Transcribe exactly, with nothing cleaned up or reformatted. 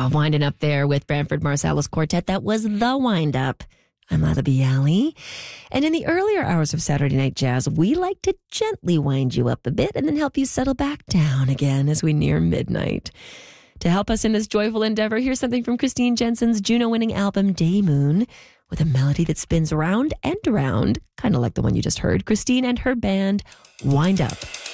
Yeah, winding up there with Branford Marsalis Quartet. That was The Wind Up. I'm Lila Bialy. And in the earlier hours of Saturday Night Jazz, we like to gently wind you up a bit and then help you settle back down again as we near midnight. To help us in this joyful endeavor, here's something from Christine Jensen's Juno-winning album, Day Moon, with a melody that spins around and around, kind of like the one you just heard. Christine and her band, Wind Up.